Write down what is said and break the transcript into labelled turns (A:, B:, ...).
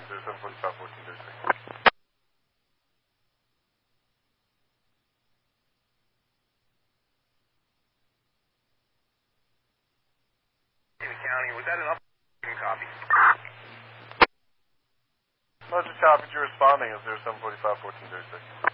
A: 0745 1436.
B: County, was that an up copy?
A: No, just copy. You're responding as 0745 1436.